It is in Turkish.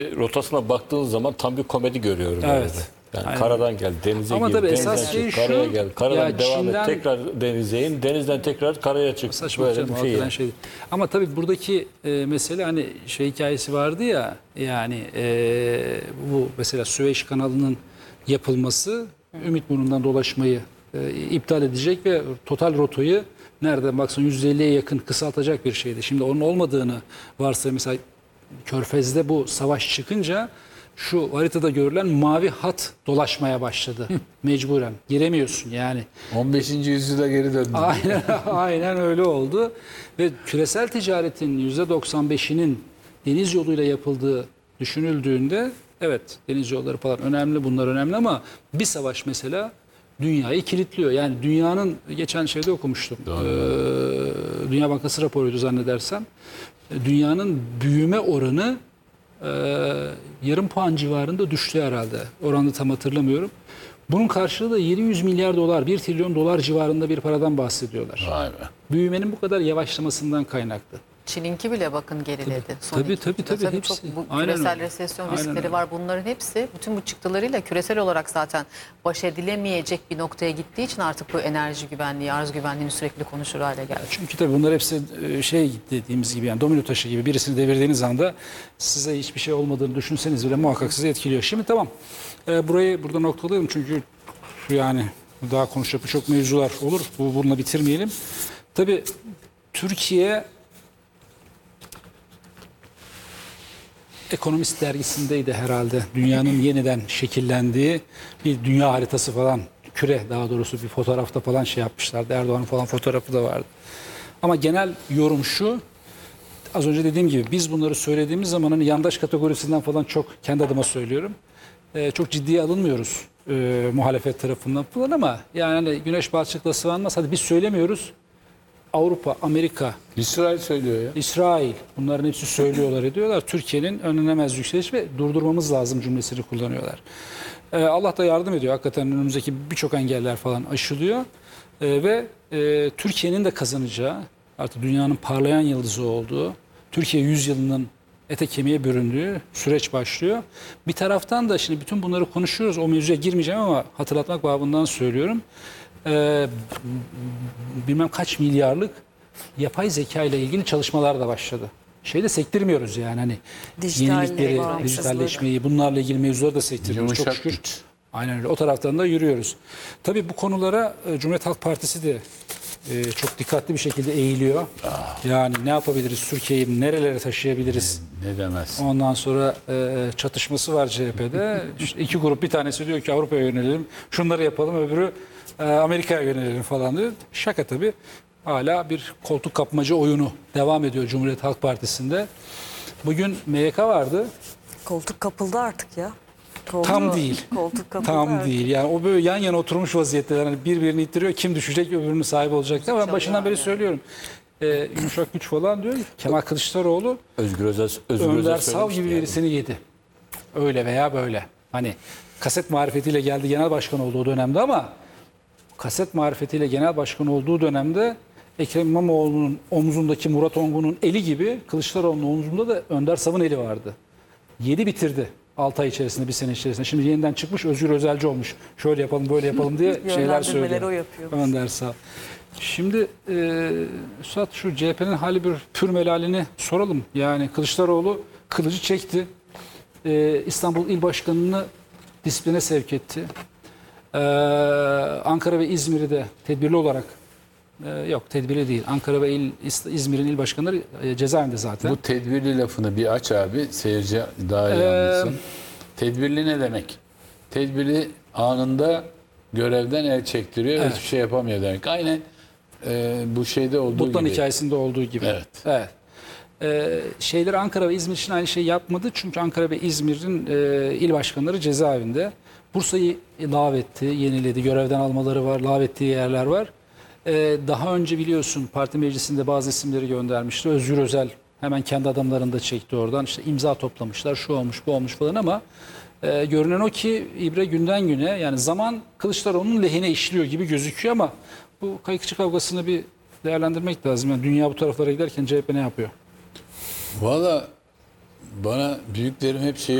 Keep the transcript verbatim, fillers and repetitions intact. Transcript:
rotasına baktığın zaman tam bir komedi görüyorum. Evet. Orada. Yani Aynen. karadan gel, denize Ama gir, tabii denizden esas şey çık, şu, karaya gel, karadan ya devam Çin'den- et, tekrar denize in, denizden tekrar karaya çık. Saçma Böyle canım, bir şey hakikaten yani. şey. Ama tabii buradaki e, mesele hani şey hikayesi vardı ya, yani e, bu mesela Süveyş kanalının yapılması Ümitburnu'ndan dolaşmayı e, iptal edecek ve total rotayı nereden baksan yüz elliye yakın kısaltacak bir şeydi. Şimdi onun olmadığını varsa mesela Körfez'de bu savaş çıkınca şu haritada görülen mavi hat dolaşmaya başladı. Mecburen. Giremiyorsun yani. on beşinci yüzyıla geri döndü. Aynen, aynen öyle oldu. Ve küresel ticaretin yüzde doksan beşinin deniz yoluyla yapıldığı düşünüldüğünde, evet deniz yolları falan önemli, bunlar önemli ama bir savaş mesela dünyayı kilitliyor. Yani dünyanın, geçen şeyde okumuştum. Ee, Dünya Bankası raporuydu zannedersem. Dünyanın büyüme oranı e, yarım puan civarında düştü herhalde. Oranı tam hatırlamıyorum. Bunun karşılığı da yedi yüz milyar dolar, bir trilyon dolar civarında bir paradan bahsediyorlar. Vay be. Büyümenin bu kadar yavaşlamasından kaynaklı. Çin'inki bile bakın geriledi. Tabii, Son tabii, iki tabii, yılda. tabii, Çok hepsi. bu Aynen küresel öyle. resesyon Aynen riskleri öyle. var. Bunların hepsi bütün bu çıktılarıyla küresel olarak zaten baş edilemeyecek bir noktaya gittiği için artık bu enerji güvenliği, arz güvenliğini sürekli konuşur hale geldi. Çünkü tabii bunlar hepsi e, şey dediğimiz gibi, yani domino taşı gibi, birisini devirdiğiniz anda size hiçbir şey olmadığını düşünseniz bile muhakkak sizi etkiliyor. Şimdi tamam, e, burayı burada noktalayalım çünkü yani daha konuşacak çok mevzular olur. Bu bununla bitirmeyelim. Tabii Türkiye Ekonomist dergisindeydi herhalde. Dünyanın yeniden şekillendiği bir dünya haritası falan, küre daha doğrusu bir fotoğrafta falan şey yapmışlardı. Erdoğan'ın falan fotoğrafı da vardı. Ama genel yorum şu: az önce dediğim gibi biz bunları söylediğimiz zaman hani yandaş kategorisinden falan çok, kendi adıma söylüyorum, e, çok ciddiye alınmıyoruz e, muhalefet tarafından falan ama yani hani güneş balçıkla sıvanmaz. Hadi biz söylemiyoruz. Avrupa, Amerika, İsrail söylüyor ya. İsrail, bunların hepsi söylüyorlar, ediyorlar. Türkiye'nin önlenemez yükseliş ve durdurmamız lazım cümlesini kullanıyorlar. Ee, Allah da yardım ediyor. Hakikaten önümüzdeki birçok engeller falan aşılıyor. Ee, ve e, Türkiye'nin de kazanacağı, artık dünyanın parlayan yıldızı olduğu, Türkiye yüzyılının ete kemiğe büründüğü süreç başlıyor. Bir taraftan da şimdi bütün bunları konuşuyoruz. O mevzuya girmeyeceğim ama hatırlatmak babından söylüyorum. Ee, bilmem kaç milyarlık yapay zeka ile ilgili çalışmalar da başladı. Şeyi de sektirmiyoruz yani, hani Dijital yenilikleri, bağımsızlığı. dijitalleşmeyi, bunlarla ilgili mevzuları da sektirmiyoruz. Çok Yumuşak şükür. güç. Aynen öyle. O taraftan da yürüyoruz. Tabii bu konulara e, Cumhuriyet Halk Partisi de e, çok dikkatli bir şekilde eğiliyor. Yani ne yapabiliriz? Türkiye'yi nerelere taşıyabiliriz? Ne demez. Ondan sonra e, çatışması var C H P'de. İşte iki grup, bir tanesi diyor ki Avrupa'ya yönelelim, şunları yapalım, öbürü e, Amerika'ya yönelelim falan diyor. Şaka tabii. Hala bir koltuk kapmaca oyunu devam ediyor Cumhuriyet Halk Partisi'nde. Bugün M Y K vardı. Koltuk kapıldı artık ya. Koltuğu- Tam değil. Koltuk kapıldı Tam artık. değil. Yani o böyle yan yana oturmuş vaziyette. Yani birbirini ittiriyor. Kim düşecek, öbürünün sahibi olacak. Ama ben başından beri söylüyorum. E, yumuşak güç falan diyor. Kemal Kılıçdaroğlu Özgür Özel, Özgür Önder Özel Sav söylemişti gibi yani. birisini yedi. Öyle veya böyle. Hani kaset marifetiyle geldi, genel başkan olduğu dönemde, ama kaset marifetiyle genel başkan olduğu dönemde Ekrem İmamoğlu'nun omzundaki Murat Ongun'un eli gibi Kılıçdaroğlu'nun omzunda da Önder Sav'ın eli vardı. Yedi bitirdi altı ay içerisinde, bir sene içerisinde. Şimdi yeniden çıkmış, Özgür Özelci olmuş. Şöyle yapalım, böyle yapalım diye şeyler Yönlendirmeleri söylüyor. o yapıyor. Önder Sav. Şimdi e, Suat, şu C H P'nin hali bir pür melalini soralım. Yani Kılıçdaroğlu kılıcı çekti. E, İstanbul İl Başkanı'nı disipline sevk etti. E, Ankara ve İzmir'i de tedbirli olarak, e, yok tedbirli değil, Ankara ve İl, İzmir'in il başkanları e, cezaevinde zaten. Bu tedbirli lafını bir aç abi. Seyirci daha iyi Ee, anlasın. Tedbirli ne demek? Tedbirli anında görevden el çektiriyor. Evet. Hiçbir şey yapamıyor demek. Aynen e, bu şeyde olduğu Mutlan gibi. hikayesinde olduğu gibi. Evet. Evet. Ee, şeyler Ankara ve İzmir için aynı şey yapmadı. Çünkü Ankara ve İzmir'in e, il başkanları cezaevinde. Bursa'yı lağvetti, yeniledi. Görevden almaları var, lağvettiği yerler var. Ee, daha önce biliyorsun parti meclisinde bazı isimleri göndermişti. Özgür Özel hemen kendi adamlarını da çekti oradan. İşte imza toplamışlar, şu olmuş, bu olmuş falan, ama e, görünen o ki ibre günden güne, yani zaman Kılıçdaroğlu'nun lehine işliyor gibi gözüküyor, ama bu kayıkçı kavgasını bir değerlendirmek lazım. Yani dünya bu taraflara giderken C H P ne yapıyor? Valla bana büyüklerim hep şey